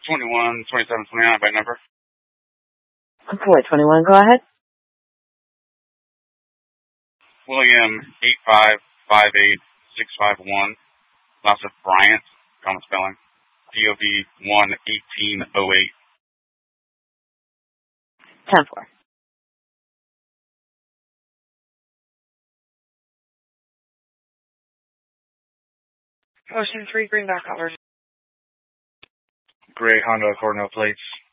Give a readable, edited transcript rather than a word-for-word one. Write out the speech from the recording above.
21, 27, 29 by number. 421, go ahead. William 8558651. Lots of Bryant, common spelling. DOB 11808. 10-4. Ocean 3, Greenback, over. Gray Honda Accord, no plates.